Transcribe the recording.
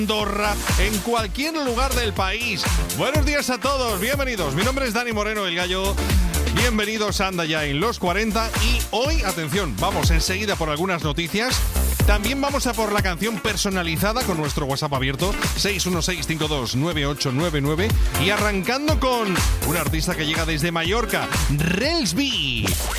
Andorra, en cualquier lugar del país. Buenos días a todos, bienvenidos. Mi nombre es Dani Moreno, el Gallo. Bienvenidos a Anda Ya en los 40. Y hoy, atención, vamos enseguida por algunas noticias. También vamos a por la canción personalizada con nuestro WhatsApp abierto 616529899 y arrancando con un artista que llega desde Mallorca, Relsby.